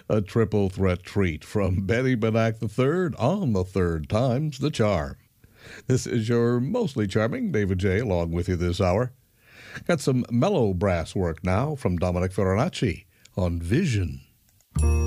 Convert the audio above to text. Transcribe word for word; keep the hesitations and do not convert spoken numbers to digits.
A triple threat treat from Benny Benack the third on the third time's the charm. This is your mostly charming David J. along with you this hour. Got some mellow brass work now from Dominic Fibonacci on Vision.